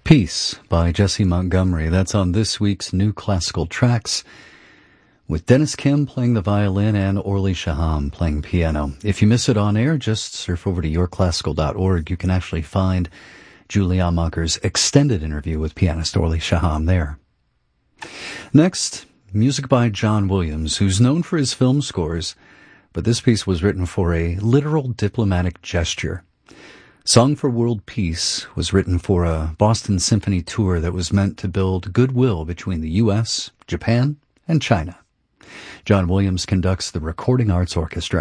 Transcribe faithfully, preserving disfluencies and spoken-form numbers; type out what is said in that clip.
Peace by Jesse Montgomery. That's on this week's New Classical Tracks, with Dennis Kim playing the violin and Orly Shaham playing piano. If you miss it on air, just surf over to your classical dot org. You can actually find Julie Amacher's extended interview with pianist Orly Shaham there. Next, music by John Williams, who's known for his film scores, but this piece was written for a literal diplomatic gesture. Song for World Peace was written for a Boston Symphony tour that was meant to build goodwill between the U S, Japan, and China. John Williams conducts the Recording Arts Orchestra.